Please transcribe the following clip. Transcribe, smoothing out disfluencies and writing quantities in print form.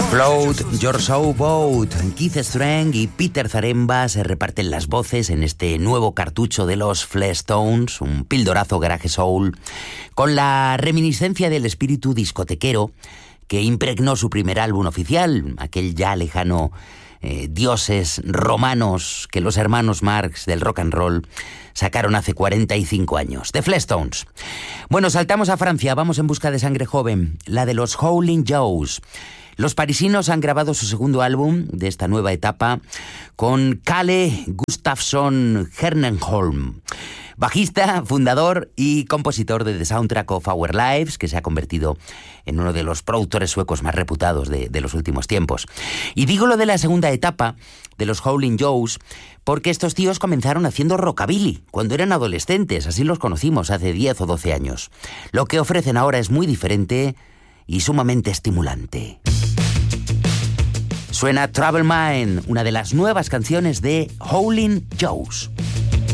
Float Your Soul Boat. Keith Strang y Peter Zaremba se reparten las voces en este nuevo cartucho de los Flestones, un pildorazo garage soul, con la reminiscencia del espíritu discotequero que impregnó su primer álbum oficial, aquel ya lejano Dioses romanos que los hermanos Marx del rock and roll sacaron hace 45 años. The Flestones. Bueno, saltamos a Francia, vamos en busca de sangre joven, la de los Howlin' Joes. Los parisinos han grabado su segundo álbum de esta nueva etapa con Kalle Gustafsson Hernenholm, bajista, fundador y compositor de The Soundtrack of Our Lives, que se ha convertido en uno de los productores suecos más reputados de los últimos tiempos. Y digo lo de la segunda etapa de los Howlin' Joes porque estos tíos comenzaron haciendo rockabilly cuando eran adolescentes, así los conocimos hace 10 o 12 años. Lo que ofrecen ahora es muy diferente y sumamente estimulante. Suena Troubled Mind, una de las nuevas canciones de Howlin' Joes.